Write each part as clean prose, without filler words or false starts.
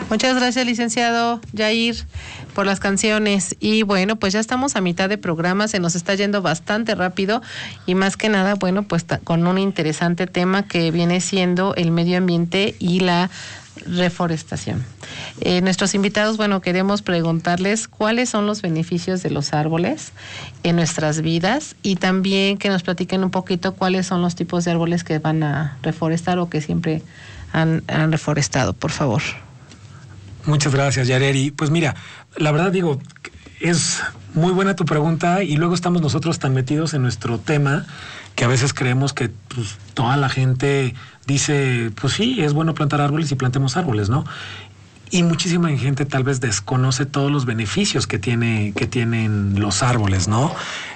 Muchas gracias, licenciado Jair, por las canciones. Y bueno, pues ya estamos a mitad de programa, se nos está yendo bastante rápido y más que nada, bueno, pues con un interesante tema que viene siendo el medio ambiente y la reforestación. Nuestros invitados, bueno, queremos preguntarles cuáles son los beneficios de los árboles en nuestras vidas y también que nos platiquen un poquito cuáles son los tipos de árboles que van a reforestar o que siempre han reforestado, por favor. Muchas gracias, Yareri. Pues mira, la verdad digo, es muy buena tu pregunta y luego estamos nosotros tan metidos en nuestro tema que a veces creemos que pues, toda la gente dice, pues sí, es bueno plantar árboles y plantemos árboles, ¿no? Y muchísima gente tal vez desconoce todos los beneficios que tienen los árboles, ¿no?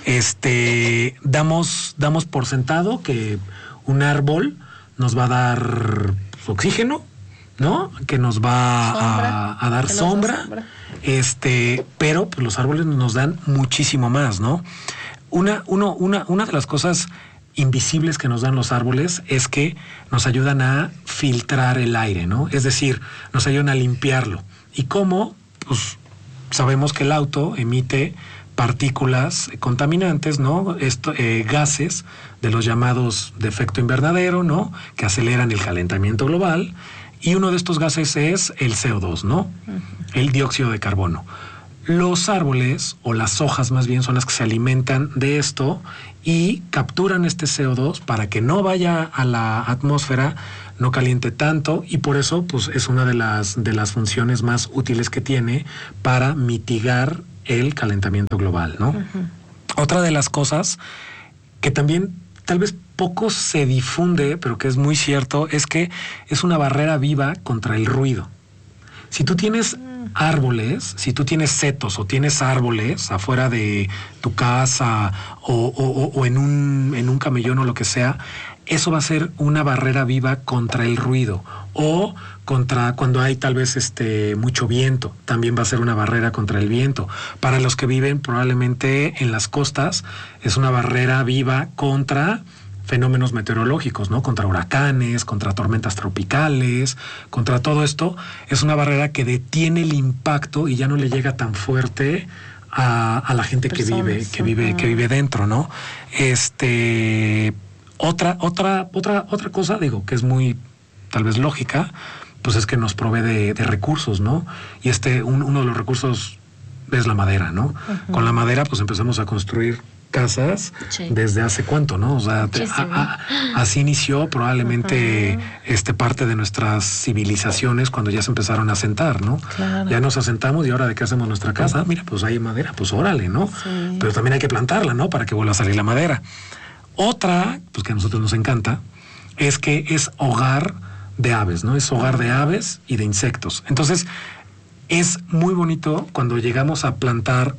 Damos por sentado que un árbol nos va a dar oxígeno, ¿no? Que nos va a dar sombra. Pero pues, los árboles nos dan muchísimo más, ¿no? Una de las cosas invisibles que nos dan los árboles es que nos ayudan a filtrar el aire, ¿no? Es decir, nos ayudan a limpiarlo. ¿Y cómo? Pues sabemos que el auto emite partículas contaminantes, ¿no? Gases de los llamados de efecto invernadero, ¿no? Que aceleran el calentamiento global. Y uno de estos gases es el CO2, ¿no? Uh-huh. El dióxido de carbono. Los árboles, o las hojas más bien, son las que se alimentan de esto y capturan este CO2 para que no vaya a la atmósfera, no caliente tanto, y por eso pues, es una de las funciones más útiles que tiene para mitigar el calentamiento global, ¿no? Uh-huh. Otra de las cosas que también tal vez poco se difunde, pero que es muy cierto, es que es una barrera viva contra el ruido. Si tú tienes árboles, si tú tienes setos o tienes árboles afuera de tu casa o en un camellón o lo que sea, eso va a ser una barrera viva contra el ruido. O contra cuando hay tal vez mucho viento, también va a ser una barrera contra el viento. Para los que viven probablemente en las costas, es una barrera viva contra fenómenos meteorológicos, ¿no? Contra huracanes, contra tormentas tropicales, contra todo esto. Es una barrera que detiene el impacto y ya no le llega tan fuerte a la gente que vive dentro, ¿no? Otra cosa, digo, que es muy tal vez lógica, pues es que nos provee de recursos, ¿no? Y uno de los recursos es la madera, ¿no? Uh-huh. Con la madera pues empezamos a construir casas desde hace cuánto, ¿no? O sea, así inició probablemente parte de nuestras civilizaciones cuando ya se empezaron a asentar, ¿no? Claro. Ya nos asentamos y ahora ¿de qué hacemos nuestra casa? Mira, pues hay madera, pues órale, ¿no? Sí. Pero también hay que plantarla, ¿no? Para que vuelva a salir la madera. Otra, pues que a nosotros nos encanta, es que es hogar de aves, ¿no? Es hogar de aves y de insectos. Entonces, es muy bonito cuando llegamos a plantar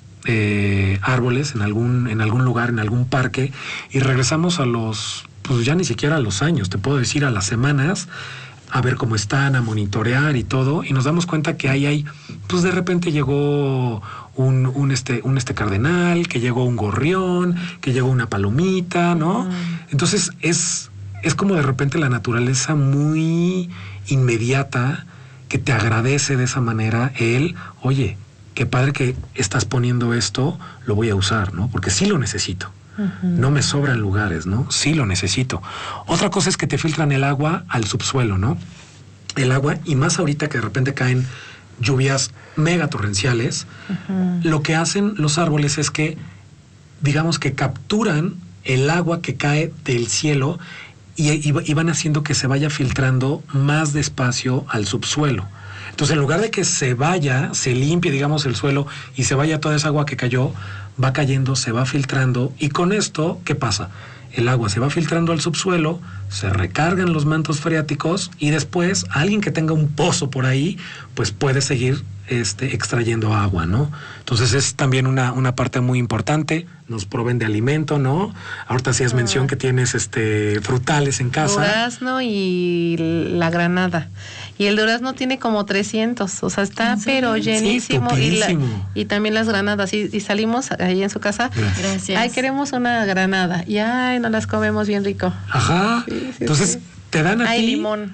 árboles en algún lugar, en algún parque, y regresamos pues ya ni siquiera a los años, te puedo decir a las semanas, a ver cómo están, a monitorear y todo, y nos damos cuenta que hay pues de repente llegó un cardenal, que llegó un gorrión, que llegó una palomita, ¿no? Entonces es como de repente la naturaleza muy inmediata que te agradece de esa manera oye, qué padre que estás poniendo esto, lo voy a usar, ¿no? Porque sí lo necesito. Uh-huh. No me sobran lugares, ¿no? Sí lo necesito. Otra cosa es que te filtran el agua al subsuelo, ¿no? El agua, y más ahorita que de repente caen lluvias mega torrenciales, uh-huh. Lo que hacen los árboles es que, digamos que capturan el agua que cae del cielo y van haciendo que se vaya filtrando más despacio al subsuelo. Entonces, en lugar de que se limpie, digamos, el suelo y se vaya toda esa agua que cayó, va cayendo, se va filtrando, y con esto, ¿qué pasa? El agua se va filtrando al subsuelo, se recargan los mantos freáticos y después alguien que tenga un pozo por ahí, pues puede seguir extrayendo agua, ¿no? Entonces es también una parte muy importante. Nos proveen de alimento, ¿no? Ahorita hacías mención que tienes frutales en casa. Durazno y la granada. Y el durazno tiene como 300, o sea, está pero llenísimo. Sí, y también las granadas. Y salimos ahí en su casa. Gracias. Ay, queremos una granada. Y nos las comemos bien rico. Ajá. Sí, entonces te dan a ti. Hay limón.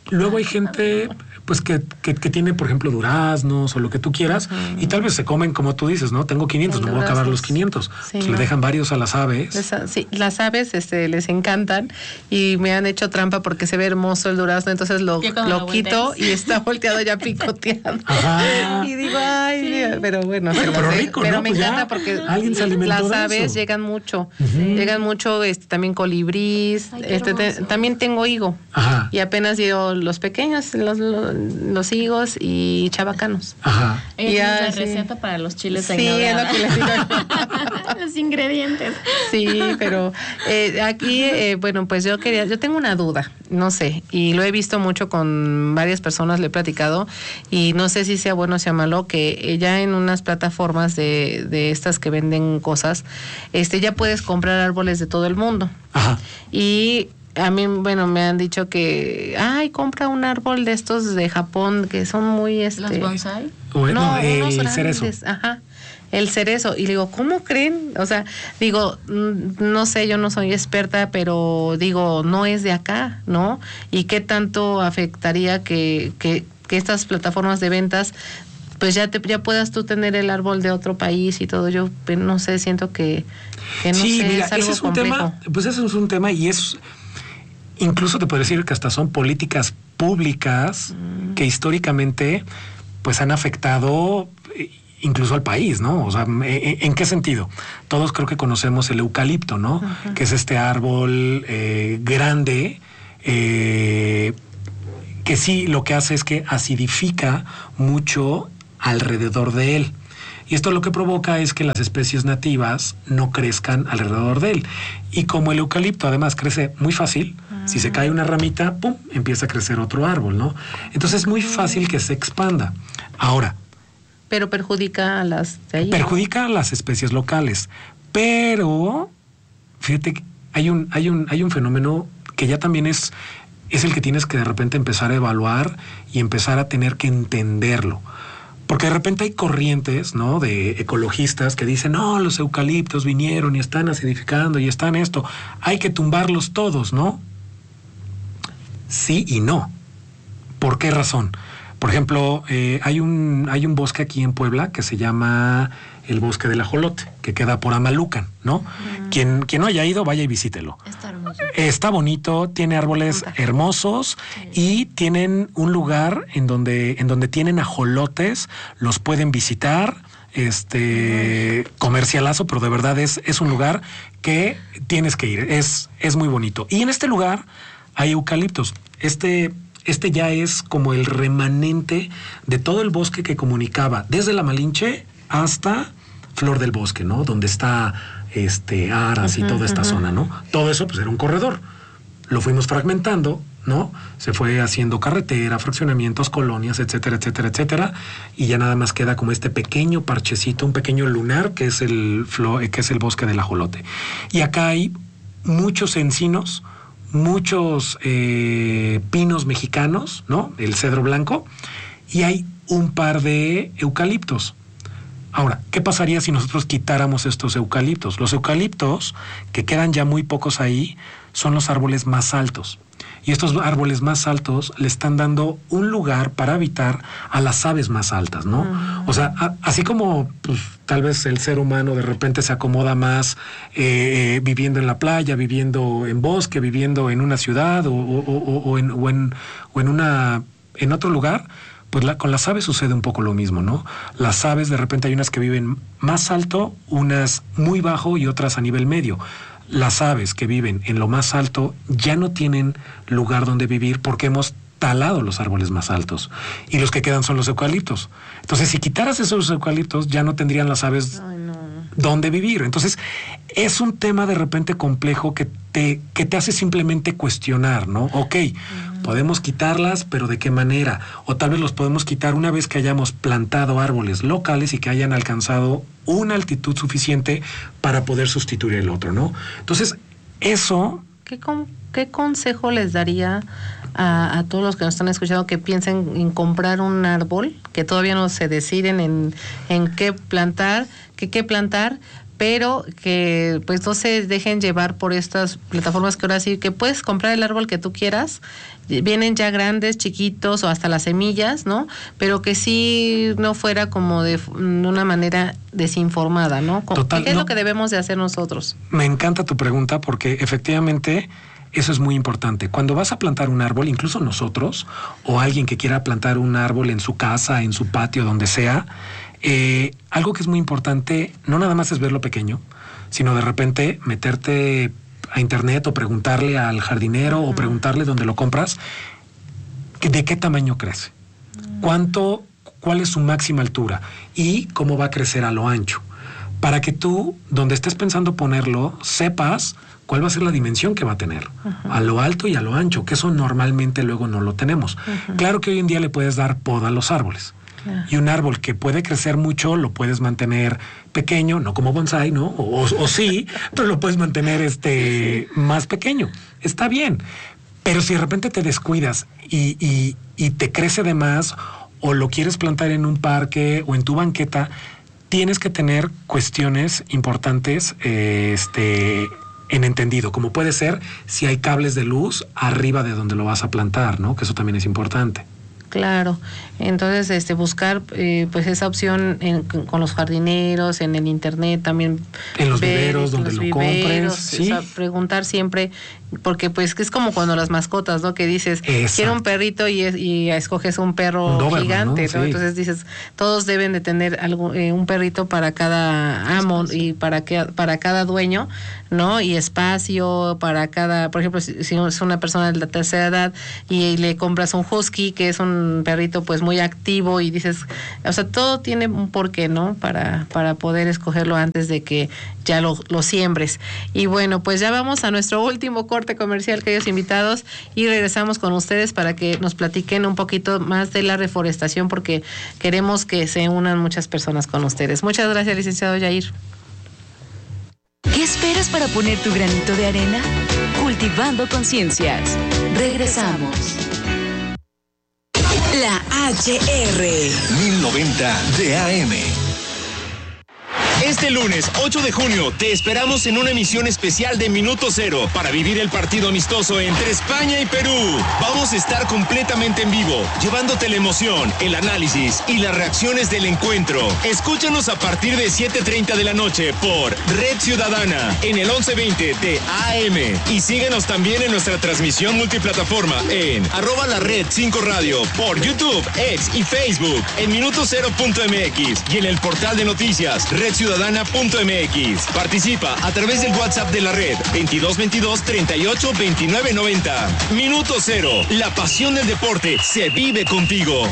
Luego hay gente pues que tiene, por ejemplo, duraznos o lo que tú quieras, y tal vez se comen, como tú dices, ¿no? Tengo 500, no voy a acabar los 500. Sí, pues le dejan varios a las aves. Sí, las aves les encantan y me han hecho trampa porque se ve hermoso el durazno, entonces lo quito y está volteado ya picoteado. Ajá. Y digo, ay, Sí. Pero bueno, pero rico, pero ¿no? me Pues encanta porque alguien se alimentó las de aves eso. llegan mucho, llegan mucho, también colibrís, también tengo higo. Ajá. Y apenas dio los pequeños, los higos y chabacanos. Ajá. Y es la receta para los chiles en nogada. Sí, es lo que les digo. Los ingredientes. Sí, pero aquí, bueno, pues yo tengo una duda, no sé, y lo he visto mucho con varias personas, le he platicado, y no sé si sea bueno o sea malo, que ya en unas plataformas de estas que venden cosas, ya puedes comprar árboles de todo el mundo. Ajá. Y a mí, bueno, me han dicho que, compra un árbol de estos de Japón que son muy, ¿Los bonsai? Bueno, unos el cerezo. Ajá, el cerezo. Y le digo, ¿cómo creen? O sea, digo, no sé, yo no soy experta, pero digo, no es de acá, ¿no? ¿Y qué tanto afectaría que estas plataformas de ventas, pues ya puedas tú tener el árbol de otro país y todo? Yo no sé, siento que no sí, sé, mira, es algo ese es un complejo. tema, pues ese es un tema y es, incluso te puedo decir que hasta son políticas públicas que históricamente pues han afectado incluso al país, ¿no? O sea, ¿en qué sentido? Todos creo que conocemos el eucalipto, ¿no? Uh-huh. Que es este árbol grande que sí lo que hace es que acidifica mucho alrededor de él. Y esto lo que provoca es que las especies nativas no crezcan alrededor de él. Y como el eucalipto además crece muy fácil, si se cae una ramita, ¡pum!, empieza a crecer otro árbol, ¿no? Entonces es muy fácil que se expanda. Ahora. Pero perjudica a las de ahí. Perjudica a las especies locales. Pero, fíjate que hay un fenómeno que ya también es el que tienes que de repente empezar a evaluar y empezar a tener que entenderlo. Porque de repente hay corrientes, ¿no?, de ecologistas que dicen, no, los eucaliptos vinieron y están acidificando y están esto, hay que tumbarlos todos, ¿no? Sí y no. ¿Por qué razón? Por ejemplo, hay un bosque aquí en Puebla que se llama el Bosque del Ajolote, que queda por Amalucan, ¿no? Quien no haya ido, vaya y visítelo. Está hermoso. Está bonito, tiene árboles hermosos y tienen un lugar en donde tienen ajolotes, los pueden visitar, comercialazo, pero de verdad es un lugar que tienes que ir, es muy bonito. Y en este lugar hay eucaliptos. Este ya es como el remanente de todo el bosque que comunicaba desde la Malinche hasta Flor del Bosque, ¿no? Donde está Aras y toda esta zona, ¿no? Todo eso pues era un corredor. Lo fuimos fragmentando, ¿no? Se fue haciendo carretera, fraccionamientos, colonias, etcétera, etcétera, etcétera, y ya nada más queda como este pequeño parchecito, un pequeño lunar que es el Bosque del Ajolote. Y acá hay muchos encinos, muchos pinos mexicanos, ¿no? El cedro blanco, y hay un par de eucaliptos. Ahora, ¿qué pasaría si nosotros quitáramos estos eucaliptos? Los eucaliptos, que quedan ya muy pocos ahí, son los árboles más altos. Y estos árboles más altos le están dando un lugar para habitar a las aves más altas, ¿no? O sea, así como pues, tal vez el ser humano de repente se acomoda más viviendo en la playa, viviendo en bosque, viviendo en una ciudad o en otro lugar, pues con las aves sucede un poco lo mismo, ¿no? Las aves de repente hay unas que viven más alto, unas muy bajo y otras a nivel medio. Las aves que viven en lo más alto ya no tienen lugar donde vivir porque hemos talado los árboles más altos y los que quedan son los eucaliptos. Entonces, si quitaras esos eucaliptos, ya no tendrían las aves dónde vivir. Entonces, es un tema de repente complejo que te hace simplemente cuestionar, ¿no? Ok, podemos quitarlas, pero ¿de qué manera? O tal vez los podemos quitar una vez que hayamos plantado árboles locales y que hayan alcanzado una altitud suficiente para poder sustituir el otro, ¿no? Entonces, eso... ¿Qué consejo les daría a todos los que nos están escuchando que piensen en comprar un árbol, que todavía no se deciden en qué plantar, pero que pues no se dejen llevar por estas plataformas que ahora sí que puedes comprar el árbol que tú quieras, vienen ya grandes, chiquitos o hasta las semillas, ¿no? Pero que sí no fuera como de una manera desinformada, ¿no? Total, ¿Qué es lo que debemos de hacer nosotros? Me encanta tu pregunta porque efectivamente eso es muy importante. Cuando vas a plantar un árbol, incluso nosotros o alguien que quiera plantar un árbol en su casa, en su patio, donde sea, algo que es muy importante no nada más es verlo pequeño, sino de repente meterte a internet o preguntarle al jardinero o preguntarle dónde lo compras, de qué tamaño crece, cuál es su máxima altura y cómo va a crecer a lo ancho, para que tú, donde estés pensando ponerlo, sepas cuál va a ser la dimensión que va a tener, a lo alto y a lo ancho, que eso normalmente luego no lo tenemos. Claro que hoy en día le puedes dar poda a los árboles. Y un árbol que puede crecer mucho lo puedes mantener pequeño, no como bonsái, ¿no? O sí, pero lo puedes mantener más pequeño. Está bien. Pero si de repente te descuidas y te crece de más, o lo quieres plantar en un parque o en tu banqueta, tienes que tener cuestiones importantes en entendido, como puede ser si hay cables de luz arriba de donde lo vas a plantar, ¿no? Que eso también es importante. Claro, entonces buscar pues esa opción con los jardineros, en el internet también. En los viveros, donde lo compres. ¿Sí? O sea, preguntar siempre, porque pues que es como cuando las mascotas, ¿no? Que dices, quiero un perrito y escoges un perro Doberman, gigante, ¿no? Sí. Entonces dices, todos deben de tener un perrito para cada amo y para cada dueño, ¿no? Y espacio para cada, por ejemplo, si es una persona de la tercera edad y le compras un husky, que es un perrito pues muy activo, y dices, o sea, todo tiene un porqué, ¿no? Para poder escogerlo antes de que ya lo siembres. Y bueno, pues ya vamos a nuestro último corte comercial, queridos invitados, y regresamos con ustedes para que nos platiquen un poquito más de la reforestación, porque queremos que se unan muchas personas con ustedes. Muchas gracias, licenciado Yair. ¿Qué esperas para poner tu granito de arena? Cultivando Conciencias. Regresamos. La HR 1090 de AM. Este lunes 8 de junio te esperamos en una emisión especial de Minuto Cero para vivir el partido amistoso entre España y Perú. Vamos a estar completamente en vivo, llevándote la emoción, el análisis y las reacciones del encuentro. Escúchanos a partir de 7:30 de la noche por Red Ciudadana en el 1120 de AM. Y síguenos también en nuestra transmisión multiplataforma en @lared5radio por YouTube, X y Facebook, en minutocero.mx y en el portal de noticias redciudadana.mx. Participa a través del WhatsApp de la red 2222 38 29 90. Minuto Cero, la pasión del deporte se vive contigo.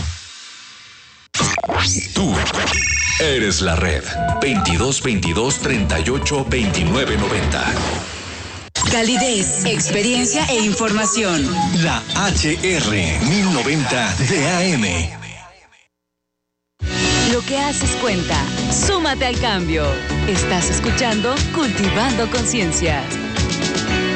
Tú eres la red 2222 38 29 90. Calidez, experiencia e información. La HR 1090 de AM. Lo que haces cuenta. Súmate al cambio. Estás escuchando Cultivando Conciencias.